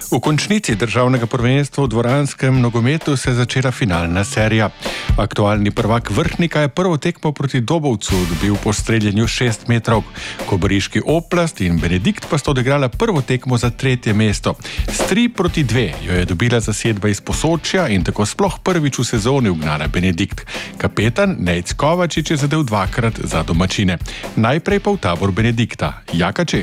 V končnici državnega prvenstva v dvoranskem nogometu se je začela finalna serija. Aktualni prvak Vrhnika je prvo tekmo proti Dobovcu dobil po streljanju 6 metrov. Kobariški Oplast in Benedikt pa sta odigrala prvo tekmo za 3. mesto. S 3-2 jo je dobila zasedba iz Posočja in tako sploh prvič v sezoni ugnala Benedikt. Kapetan Nejc Kovačič je zadel 2-krat za domačine. Najprej pa v tabor Benedikta. Jaka Čeh.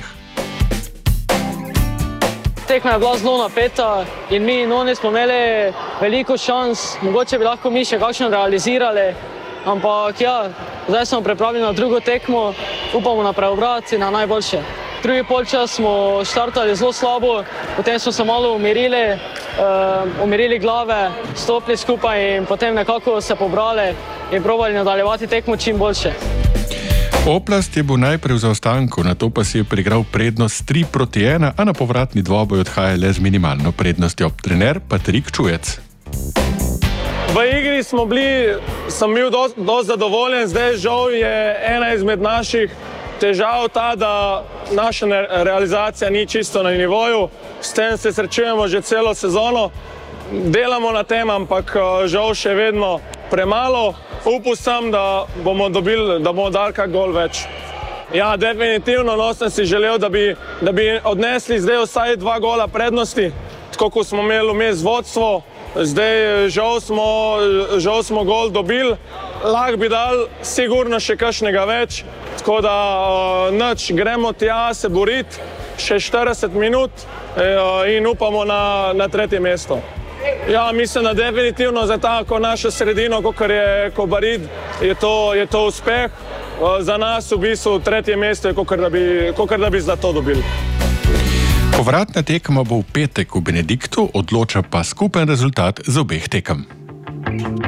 Tekma je bila zelo napeta in mi in oni smo imeli veliko šans, mogoče bi lahko mi še kakšno realizirali, ampak ja, zdaj smo pripravljeni na drugo tekmo, upamo na preobrat in na najboljše. Drugi polčas smo štartali zelo slabo, potem smo se malo umirili glave, stopili skupaj in potem nekako se pobrali in probali nadaljevati tekmo čim boljše. Oplast je bil najprej v zaostanku, nato pa si je priigral prednost 3-1, a na povratni dvoboj odhaja le z minimalno prednostjo. Trener Patrik Čujec. V igri sem bil dosti zadovoljen, zdaj žal je ena izmed naših težav ta, da naša realizacija ni čisto na nivoju. S tem se srečujemo že celo sezono, delamo na tem, ampak žal še vedno premalo. Upal sem, da bomo dali kak gol več. Ja, definitivno, sem si želel, da bi odnesli zdaj vsaj 2 gola prednosti, tako kot smo imeli vmes vodstvo. Zdaj žal smo gol dobili, lahko bi dali sigurno še kakšnega več, tako da gremo tja se boriti še 40 minut in upamo na 3. mesto. Ja, mislim, da definitivno za tako našo sredino, kakor je Kobarid, je to uspeh. Za nas v bistvu 3. mesto je kakor da bi za to dobili. Povratna tekma bo v petek v Benediktu, odloča pa skupen rezultat z obeh tekem.